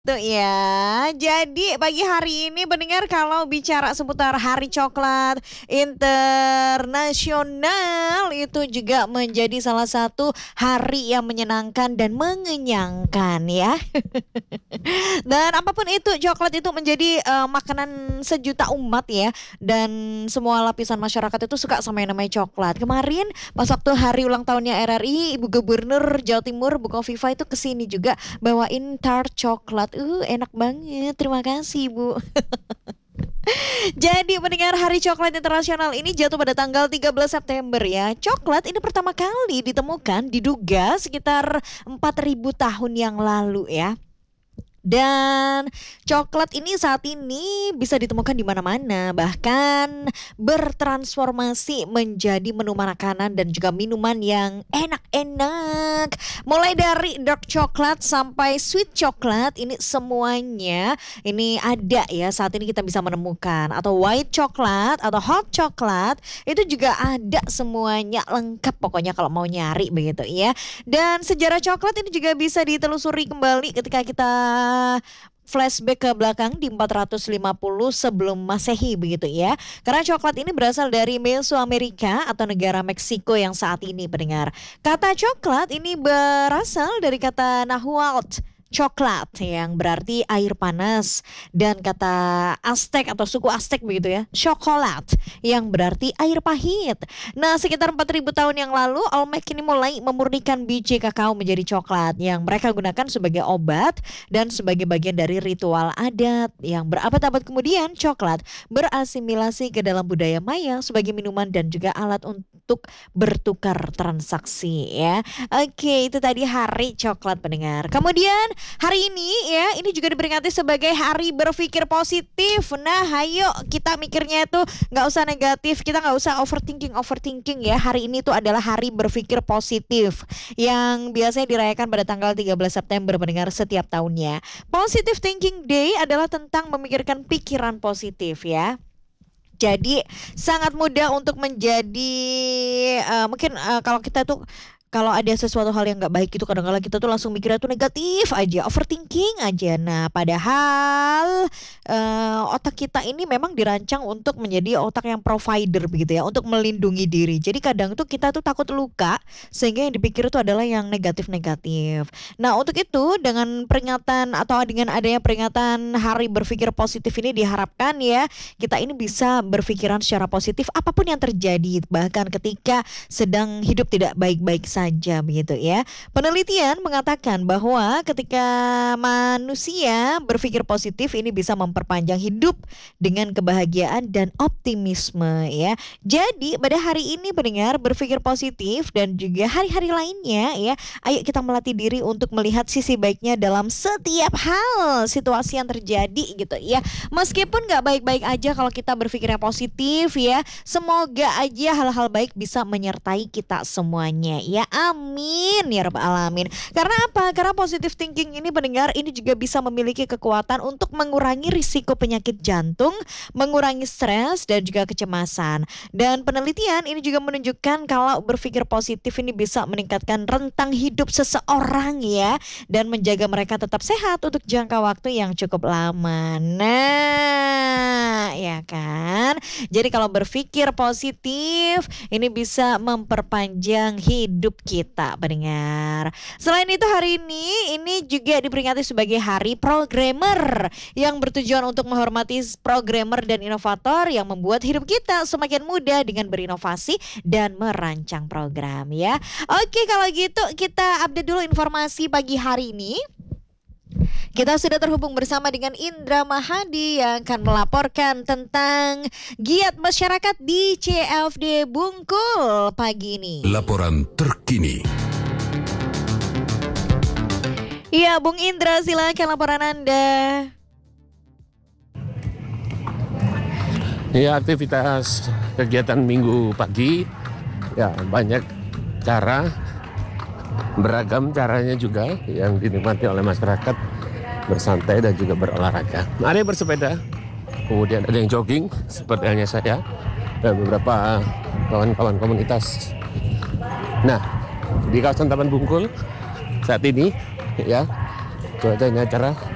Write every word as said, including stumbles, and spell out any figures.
Tuh ya, jadi pagi hari ini mendengar kalau bicara seputar Hari Coklat Internasional itu juga menjadi salah satu hari yang menyenangkan dan mengenyangkan ya. Dan apapun itu coklat itu menjadi eh, makanan sejuta umat ya. Dan semua lapisan masyarakat itu suka sama yang namanya coklat. Kemarin pas waktu hari ulang tahunnya R R I, Ibu Gubernur Jawa Timur Bu Kofifa itu kesini juga bawain tart coklat. Uh, enak banget. Terima kasih, Bu. Jadi mendengar Hari Coklat Internasional ini jatuh pada tanggal tiga belas September ya. Coklat ini pertama kali ditemukan diduga sekitar empat ribu tahun yang lalu ya. Dan coklat ini saat ini bisa ditemukan di mana-mana, bahkan bertransformasi menjadi menu makanan dan juga minuman yang enak-enak. Mulai dari dark coklat sampai sweet coklat, ini semuanya ini ada ya, saat ini kita bisa menemukan. Atau white coklat atau hot coklat, itu juga ada semuanya lengkap pokoknya kalau mau nyari begitu ya. Dan sejarah coklat ini juga bisa ditelusuri kembali ketika kita flashback ke belakang di empat ratus lima puluh sebelum Masehi begitu ya. Karena coklat ini berasal dari Mesoamerika atau negara Meksiko yang saat ini pendengar. Kata coklat ini berasal dari kata Nahuatl coklat yang berarti air panas, dan kata Aztec atau suku Aztec begitu ya, coklat yang berarti air pahit. Nah, sekitar empat ribu tahun yang lalu Olmec ini mulai memurnikan biji kakao menjadi coklat yang mereka gunakan sebagai obat dan sebagai bagian dari ritual adat. Yang berabad-abad kemudian coklat berasimilasi ke dalam budaya Maya sebagai minuman dan juga alat untuk bertukar transaksi ya. Oke, itu tadi Hari Coklat pendengar. Kemudian hari ini ya, ini juga diperingati sebagai hari berpikir positif. Nah, ayo kita mikirnya itu nggak usah negatif, kita nggak usah overthinking overthinking ya. Hari ini tuh adalah hari berpikir positif yang biasanya dirayakan pada tanggal tiga belas September mendengar setiap tahunnya. Positive Thinking Day adalah tentang memikirkan pikiran positif ya. Jadi sangat mudah untuk menjadi uh, mungkin uh, kalau kita tuh kalau ada sesuatu hal yang nggak baik itu kadang-kadang kita tuh langsung mikirnya tuh negatif aja, overthinking aja. Nah, padahal uh, otak kita ini memang dirancang untuk menjadi otak yang provider begitu ya, untuk melindungi diri. Jadi kadang tuh kita tuh takut luka sehingga yang dipikir itu adalah yang negatif-negatif. Nah, untuk itu dengan peringatan atau dengan adanya peringatan Hari Berpikir Positif ini diharapkan ya kita ini bisa berpikiran secara positif apapun yang terjadi, bahkan ketika sedang hidup tidak baik-baik saja. saja begitu ya. Penelitian mengatakan bahwa ketika manusia berpikir positif ini bisa memperpanjang hidup dengan kebahagiaan dan optimisme ya. Jadi pada hari ini pendengar berpikir positif dan juga hari-hari lainnya ya, ayo kita melatih diri untuk melihat sisi baiknya dalam setiap hal situasi yang terjadi gitu ya. Meskipun gak baik-baik aja kalau kita berpikirnya positif ya, semoga aja hal-hal baik bisa menyertai kita semuanya ya. Amin ya rabbal alamin. Karena apa? Karena positive thinking ini pendengar ini juga bisa memiliki kekuatan untuk mengurangi risiko penyakit jantung, mengurangi stres dan juga kecemasan. Dan penelitian ini juga menunjukkan kalau berpikir positif ini bisa meningkatkan rentang hidup seseorang ya, dan menjaga mereka tetap sehat untuk jangka waktu yang cukup lama. Nah, ya kan? Jadi kalau berpikir positif ini bisa memperpanjang hidup kita pendengar. Selain itu hari ini ini juga diperingati sebagai Hari Programmer yang bertujuan untuk menghormati programmer dan inovator yang membuat hidup kita semakin mudah dengan berinovasi dan merancang program ya. Oke, kalau gitu kita update dulu informasi pagi hari ini. Kita sudah terhubung bersama dengan Indra Mahadi yang akan melaporkan tentang giat masyarakat di C F D Bungkul pagi ini. Laporan terkini. Iya, Bung Indra, silakan laporan Anda. Ya, aktivitas kegiatan minggu pagi ya banyak cara, beragam caranya juga yang dinikmati oleh masyarakat bersantai dan juga berolahraga. Ada yang bersepeda, kemudian ada yang jogging seperti halnya saya dan beberapa kawan-kawan komunitas. Nah, di kawasan Taman Bungkul saat ini ya cuacanya cerah